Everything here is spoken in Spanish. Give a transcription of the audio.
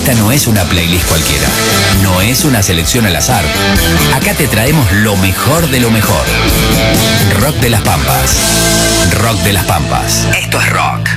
Esta no es una playlist cualquiera, no es una selección al azar. Acá te traemos lo mejor de lo mejor. Rock de las Pampas. Rock de las Pampas. Esto es rock.